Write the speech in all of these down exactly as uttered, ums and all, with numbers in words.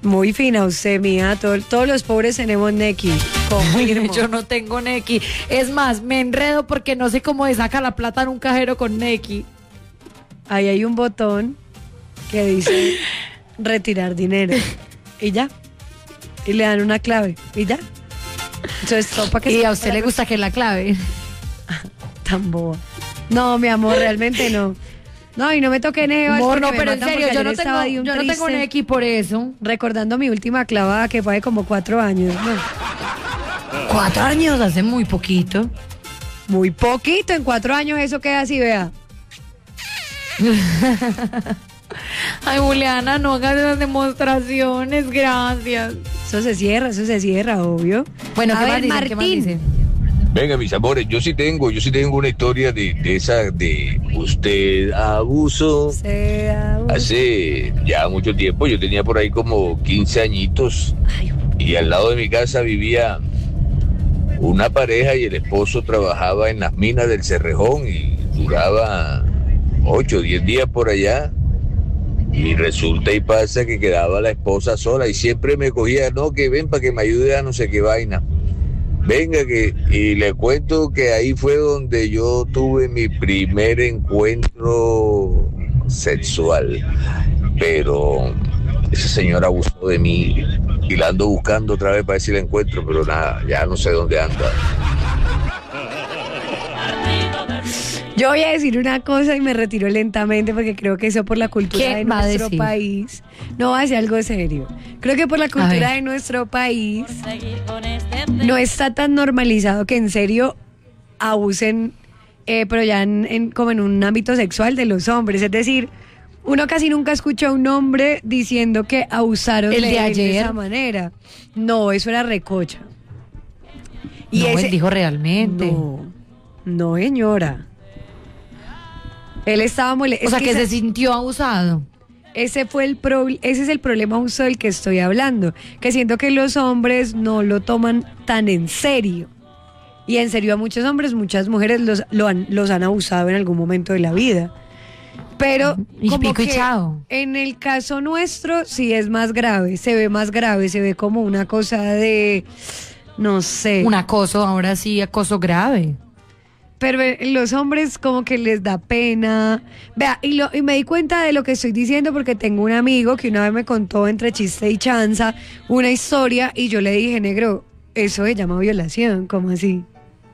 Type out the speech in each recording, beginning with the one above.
Muy fina usted, mía. Todo, todos los pobres tenemos Nequi. Confirmo. Yo no tengo Nequi. Es más, me enredo porque no sé cómo se saca la plata en un cajero con Nequi. Ahí hay un botón que dice retirar dinero. Y ya. Y le dan una clave. Y ya. Entonces, todo para que y a usted le gusta que la clave. Tan boba. No, mi amor, realmente no. No, y no me toqué Neva. Amor, no, pero en serio, yo no tengo, yo no tengo Nequi por eso. Recordando mi última clavada que fue de como cuatro años. No. ¿Cuatro años? Hace muy poquito. Muy poquito, en cuatro años eso queda así, vea. Ay, Juliana, no hagas esas demostraciones, gracias. Eso se cierra, eso se cierra, obvio. Bueno, ¿qué a más ver, dicen? Martín. ¿Qué más dicen? Venga, mis amores, yo sí tengo, yo sí tengo una historia de, de esa, de usted abusó. Se abusa. Hace ya mucho tiempo, yo tenía por ahí como quince añitos y al lado de mi casa vivía una pareja y el esposo trabajaba en las minas del Cerrejón y duraba ocho o diez días por allá. Y resulta y pasa que quedaba la esposa sola y siempre me cogía, no, que ven para que me ayude a no sé qué vaina. Venga, que y le cuento que ahí fue donde yo tuve mi primer encuentro sexual. Pero esa señora abusó de mí y la ando buscando otra vez para ver si la encuentro, pero nada, ya no sé dónde anda. Yo voy a decir una cosa y me retiro lentamente porque creo que eso por la cultura de nuestro decir? país no va a ser algo serio. Creo que por la cultura de nuestro país no está tan normalizado que en serio abusen, eh, pero ya en, en, como en un ámbito sexual de los hombres. Es decir, uno casi nunca escucha a un hombre diciendo que abusaron ¿El de, de él ayer? de esa manera. No, eso era recocha. Y no, ese, él dijo realmente. No, no, señora. Él estaba molesto. O sea, que, que esa, se sintió abusado. Ese fue el pro, ese es el problema justo del que estoy hablando. Que siento que los hombres no lo toman tan en serio. Y en serio a muchos hombres, muchas mujeres los, lo han, los han abusado en algún momento de la vida. Pero y como pico que y chao. En el caso nuestro sí es más grave. Se ve más grave, se ve como una cosa de... No sé. Un acoso, ahora sí, acoso grave. Pero los hombres como que les da pena. Vea, y, lo, y me di cuenta de lo que estoy diciendo porque tengo un amigo que una vez me contó entre chiste y chanza una historia y yo le dije, negro, eso se llama violación, ¿cómo así?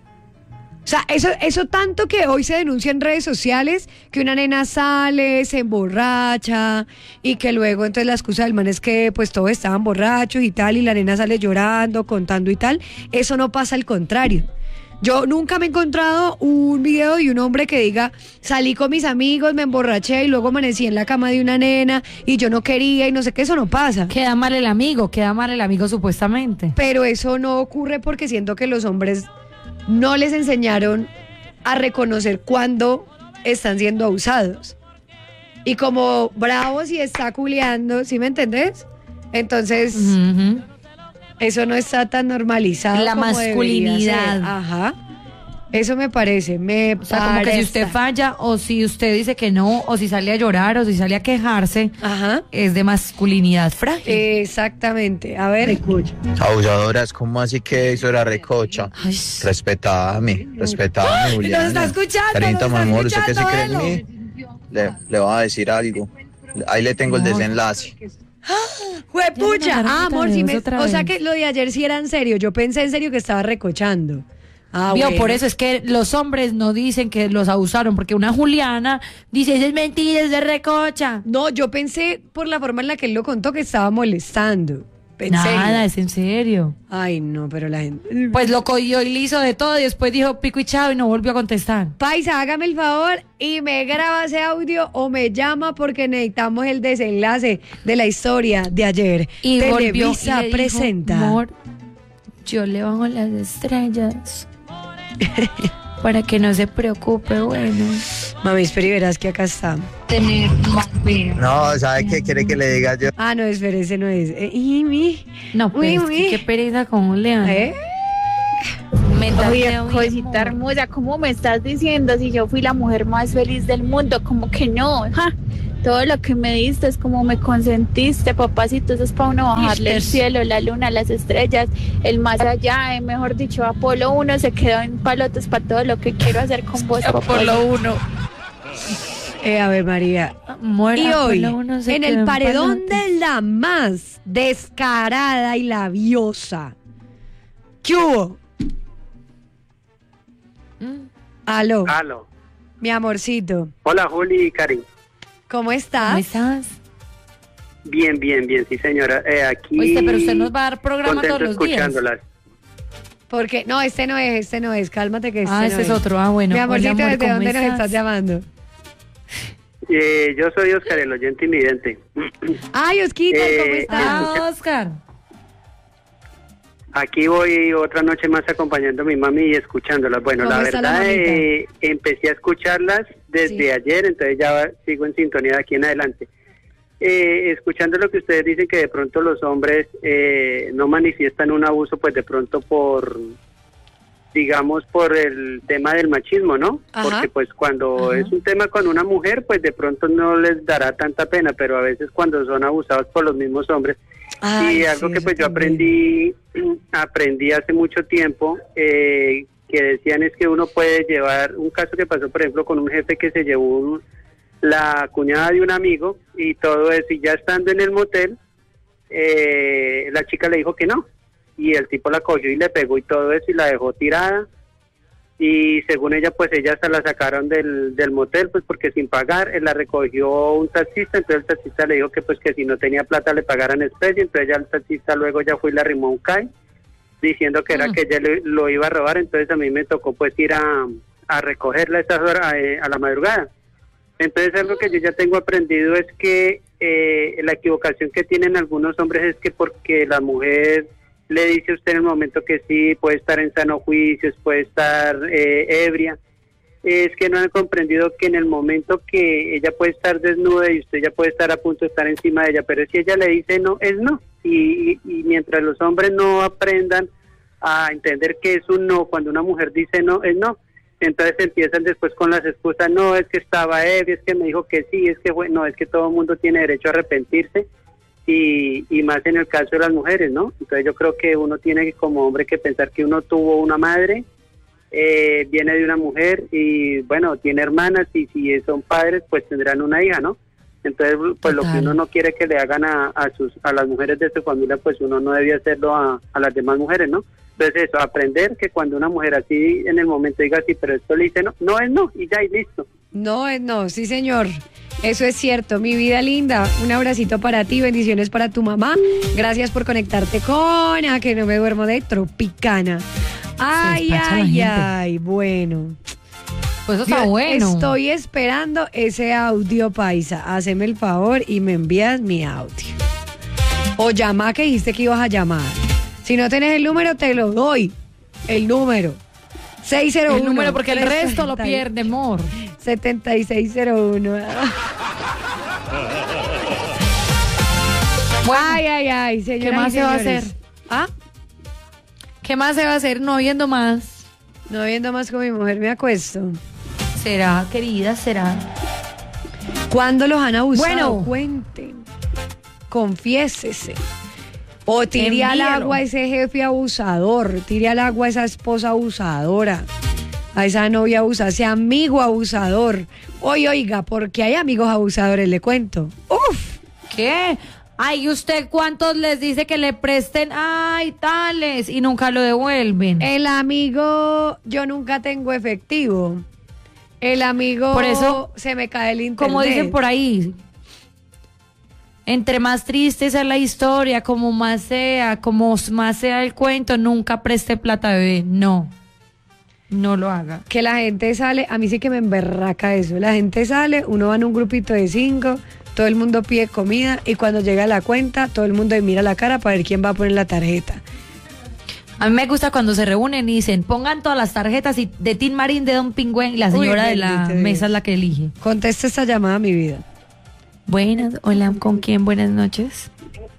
O sea, eso, eso tanto que hoy se denuncia en redes sociales, que una nena sale, se emborracha y que luego entonces la excusa del man es que pues todos estaban borrachos y tal y la nena sale llorando, contando y tal. Eso no pasa, al contrario. Yo nunca me he encontrado un video de un hombre que diga, salí con mis amigos, me emborraché y luego amanecí en la cama de una nena y yo no quería y no sé qué, eso no pasa. Queda mal el amigo, queda mal el amigo supuestamente. Pero eso no ocurre porque siento que los hombres no les enseñaron a reconocer cuando están siendo abusados. Y como bravos y está culeando, ¿sí me entendés? Entonces... Uh-huh. Eso no está tan normalizado. La como masculinidad. Ajá. Eso me parece. Me o sea, como que si usted falla, o si usted dice que no, o si sale a llorar, o si sale a quejarse, ajá, es de masculinidad frágil. Exactamente. A ver. Abusadoras, ¿cómo así que eso era recocha? Ay. Respetadme, respetadme, Juliana. Nos está escuchando. Carita, mi amor, ¿usted qué se cree en mí? Le, le voy a decir algo. Ahí le tengo no. el desenlace. ¡Juepucha! Ah, amor, si me, o sea que lo de ayer sí era en serio. Yo pensé en serio que estaba recochando. Ah, Vio, bueno. Por eso es que los hombres no dicen que los abusaron, porque una Juliana dice, es mentira, es de recocha. No, yo pensé por la forma en la que él lo contó que estaba molestando. ¿En Nada, serio? es en serio. Ay, no, pero la gente... Pues lo cogió y le hizo de todo y después dijo pico y chao y no volvió a contestar. Paisa, hágame el favor y me graba ese audio o me llama porque necesitamos el desenlace de la historia de ayer. Y Televisa volvió y le presenta. Dijo, amor, yo le bajo las estrellas para que no se preocupe, bueno. Mami, espera y verás que acá está. Tener más vida. No, ¿sabe qué quiere que le diga yo? Ah, no, espere, ese no es. Eh, y mi. No, pues, uy, uy. Qué pereza con un león. ¿Eh? Me Oye, cosita hermosa, ¿cómo me estás diciendo? Si yo fui la mujer más feliz del mundo, como que no, ja. todo lo que me diste, es como me consentiste, papacito, eso es para uno bajarle el cielo, la luna, las estrellas, el más allá, eh, mejor dicho, Apolo uno se quedó en palotes para todo lo que quiero hacer con vos, Apolo uno. Eh, a ver, María. Muera, y hoy, uno se en quedó el en paredón palotes. de la más descarada y labiosa. ¿Qué hubo? Mm. Aló, Aló. mi amorcito. Hola, Juli y Karin. ¿Cómo estás? ¿Cómo estás? Bien, bien, bien, sí, señora. Eh, aquí. Oíste, pero usted nos va a dar programa contento todos los días. escuchándolas. Porque, no, este no es, este no es. Cálmate que este Ah, no ese es otro. Ah, bueno. Mi amorcito, Hola, amor, ¿desde ¿cómo dónde nos estás? estás llamando? Eh, yo soy Oscar, el oyente invidente. Ay, Osquita, Eh, ¿cómo estás? Ah, Oscar. Aquí voy otra noche más acompañando a mi mami y escuchándolas. Bueno, ¿Cómo la está la verdad, mamita? eh, empecé a escucharlas desde Sí. ayer, entonces ya sigo en sintonía de aquí en adelante. Eh, escuchando lo que ustedes dicen, que de pronto los hombres eh, no manifiestan un abuso, pues de pronto por, digamos, por el tema del machismo, ¿no? Ajá. Porque pues cuando Ajá. es un tema con una mujer, pues de pronto no les dará tanta pena, pero a veces cuando son abusados por los mismos hombres. Ay, Y algo sí, que eso pues yo también. aprendí, aprendí hace mucho tiempo, eh, que decían es que uno puede llevar, un caso que pasó por ejemplo con un jefe que se llevó un- la cuñada de un amigo y todo eso, y ya estando en el motel, eh, la chica le dijo que no, y el tipo la cogió y le pegó y todo eso y la dejó tirada, y según ella pues ella hasta la sacaron del, del motel pues porque sin pagar, él la recogió un taxista, entonces el taxista le dijo que pues que si no tenía plata le pagaran especie, entonces ya el taxista luego ya fue y le arrimó un C A I diciendo que era Mm. que ella le- lo iba a robar, entonces a mí me tocó pues ir a, a recogerla a esas horas, eh, a la madrugada. Entonces algo que yo ya tengo aprendido es que eh, la equivocación que tienen algunos hombres es que porque la mujer le dice a usted en el momento que sí, puede estar en sano juicio, puede estar eh, ebria, es que no han comprendido que en el momento que ella puede estar desnuda y usted ya puede estar a punto de estar encima de ella, pero si ella le dice no, es no. Y, y, y mientras los hombres no aprendan a entender que es un no, cuando una mujer dice no, es no. Entonces empiezan después con las excusas, no, es que estaba ebria, es que me dijo que sí, es que bueno, es que todo el mundo tiene derecho a arrepentirse. Y, y más en el caso de las mujeres, ¿no? Entonces yo creo que uno tiene que, como hombre, que pensar que uno tuvo una madre, eh, viene de una mujer y bueno, tiene hermanas y si son padres pues tendrán una hija, ¿no? Entonces pues lo que Total. uno no quiere que le hagan a, a sus a las mujeres de su familia, pues uno no debía hacerlo a, a las demás mujeres, ¿no? Entonces eso, aprender que cuando una mujer así en el momento diga sí, pero esto le dice no, no es no y ya y listo. No, es no, sí señor. Eso es cierto, mi vida linda. Un abracito para ti, bendiciones para tu mamá. Gracias por conectarte con A que no me duermo de Tropicana. Ay, despacha la ay, gente. ay, bueno. Pues eso está Yo bueno. Estoy esperando ese audio, paisa. Haceme el favor y me envías mi audio. O llama que dijiste que ibas a llamar. Si no tenés el número, te lo doy. El número. seis cero uno. El número, porque el tres resto lo treinta. pierde, amor. setenta y seis cero uno. Ay, ay, ay, señoras ¿Qué más y se va a señores. hacer? ¿Ah? ¿Qué más se va a hacer? No viendo más. No viendo más con mi mujer me acuesto. ¿Será, querida? ¿Será? ¿Cuándo los han abusado? Bueno. Cuenten. Confiésese. O tire al Envíelo. agua a ese jefe abusador. Tire al agua a esa esposa abusadora. A esa novia abusadora. Ese amigo abusador. Oye, oiga, porque hay amigos abusadores, le cuento. Uf. ¿Qué? Ay, ¿usted cuántos les dice que le presten? Ay, tales. Y nunca lo devuelven. El amigo, yo nunca tengo efectivo. El amigo, Por eso, se me cae el internet. Como dicen por ahí, entre más triste sea la historia, como más sea, como más sea el cuento, nunca preste plata, bebé. No, no lo haga. Que la gente sale, a mí sí que me emberraca eso. La gente sale, uno va en un grupito de cinco, todo el mundo pide comida y cuando llega la cuenta, todo el mundo mira la cara para ver quién va a poner la tarjeta. A mí me gusta cuando se reúnen y dicen, pongan todas las tarjetas y de Tin Marín, de Don Pingüen, y la Uy, señora de la bendito Dios. mesa es la que elige. Contesta esta llamada, mi vida. Buenas, hola, ¿con quién? Buenas noches.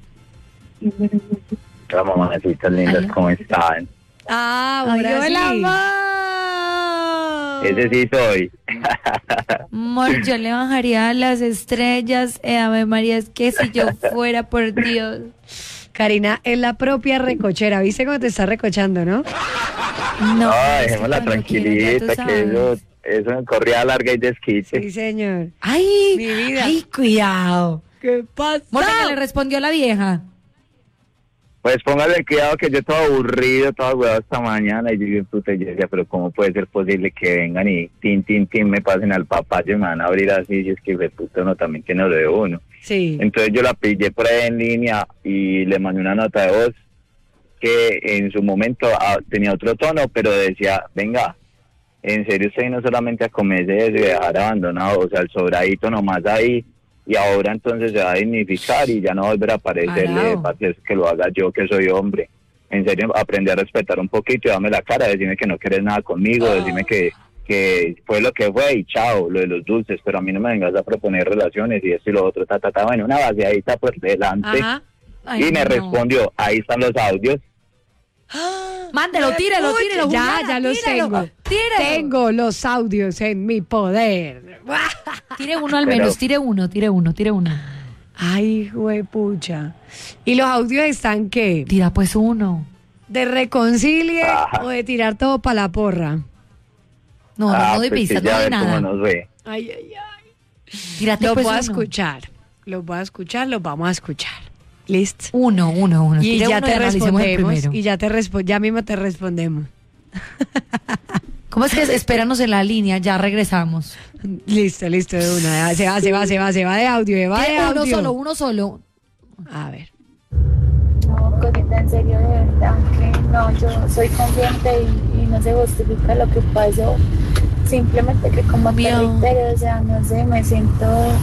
Hola, mamacita lindas, Hola. ¿cómo están? Ah, Ay, ahora hola, sí. ma. Ese sí soy. Amor, yo le bajaría a las estrellas. Eh, Ave María, es que si yo fuera, por Dios. Karina es la propia recochera. ¿Viste cómo te está recochando, no? No, No, es que dejémosla cuando quieras, ya tranquilita, tú que eso, sabes. eso en corrida larga y desquite. Sí, señor. Ay, Mi vida. ay, cuidado. ¿Qué pasa? Amor, ¿qué le respondió la vieja? Pues póngale cuidado que yo todo aburrido, todo agüeado esta mañana, y yo digo, puta, yo decía, pero ¿cómo puede ser posible que vengan y tin, tin, tin, me pasen al papá y me van a abrir así? Y es que, pues, puta, uno también tiene lo de uno. Sí. Entonces yo la pillé por ahí en línea y le mandé una nota de voz que en su momento ah, tenía otro tono, pero decía, venga, en serio usted no solamente a comerse eso y dejar abandonado, o sea, el sobradito nomás ahí, y ahora entonces se va a dignificar y ya no va a volver a aparecerle, Arao. para que que lo haga yo, que soy hombre. En serio, aprendí a respetar un poquito y dame la cara, decirme que no quieres nada conmigo, Ah. decirme que, que fue lo que fue y chao, lo de los dulces, pero a mí no me vengas a proponer relaciones y esto y lo otro, ta, ta, ta, bueno, una vaciadita por delante. Ajá. Ay, Y me no. respondió, ahí están los audios. Mándelo, tírelo, Uy, tírelo. Ya, Juliana, ya los tírelo, tengo. Tírelo. Tengo los audios en mi poder. Tire uno al Pero- menos, tire uno, tire uno, tire uno. Ay, huepucha. ¿Y los audios están qué? Tira pues uno. ¿De reconcilie Ajá. o de tirar todo para la porra? No, no, Ah, no de pues pistas, que ya no de ves nada. cómo nos ve. Ay, ay, ay. Tírate Los pues voy a uno. escuchar. Los voy a escuchar, los vamos a escuchar. ¿Listo? Uno, uno, uno. Y Tire ya uno te analicemos el respondemos. primero. Y ya te respo- ya mismo te respondemos. ¿Cómo es que es? Espéranos en la línea, ya regresamos. Listo, listo, de una. Se va, se va, se va, se va de audio, se va de Tire uno audio. solo, uno solo. A ver. No, cosita, en serio, de verdad, que no, yo soy consciente y, y no se justifica lo que pasó. Simplemente que como te Mío. reitero, o sea, no sé, me siento...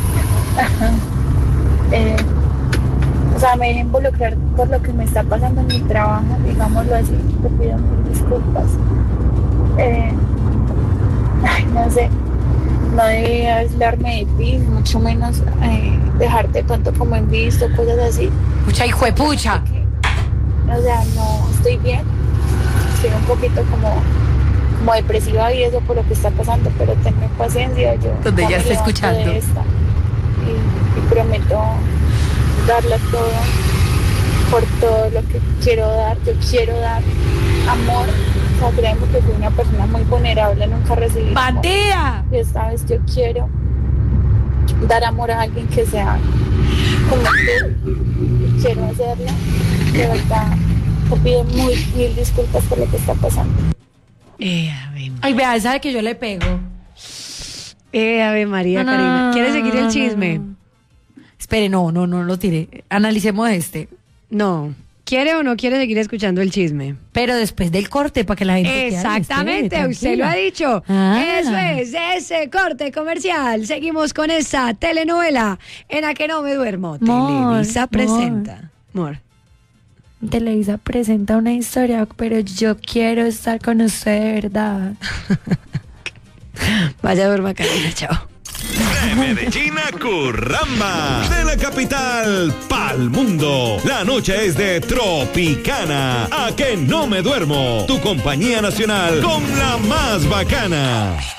eh, o sea, me dejé involucrar por lo que me está pasando en mi trabajo, digámoslo así, te pido mil disculpas. Eh, ay, no sé, no debía aislarme de ti, mucho menos eh, dejarte tanto como en visto, cosas así. Pucha, hijo de pucha. O sea, no estoy bien, estoy un poquito como, como depresiva y eso por lo que está pasando, pero tenme paciencia, yo Donde ya ella me está levanto escuchando. de esta y, y prometo darle todo por todo lo que quiero dar, yo quiero dar amor, o sea, créeme que soy una persona muy vulnerable, nunca recibí amor. ¡Bandida! Y esta vez yo quiero dar amor a alguien que sea como tú y quiero hacerlo. De verdad, te pido muy mil disculpas por lo que está pasando. Eh, ave, Ay, vea, sabe que yo le pego. eh, ave María, No, no, Karina. no, ¿Quieres seguir no, el no, chisme? no. Espere, no, no, no lo tire. Analicemos este. No. ¿Quiere o no quiere seguir escuchando el chisme? Pero después del corte, para que la gente quede al Exactamente, esté, usted lo tranquila. ha dicho. Ah. Eso es, ese corte comercial. Seguimos con esa telenovela en la que no me duermo. Mor, Televisa mor. presenta. Mor. Televisa presenta una historia, pero yo quiero estar con usted, de verdad. Vaya, duerma, Karina, chao. De Medellín a Curramba, de la capital pa'l mundo. La noche es de Tropicana. A que no me duermo. Tu compañía nacional con la más bacana.